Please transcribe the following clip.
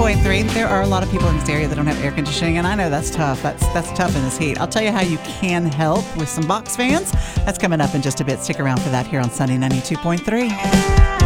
92.3. There are a lot of people in this area that don't have air conditioning, and I know that's tough. That's tough in this heat. I'll tell you how you can help with some box fans. That's coming up in just a bit. Stick around for that here on Sunny 92.3.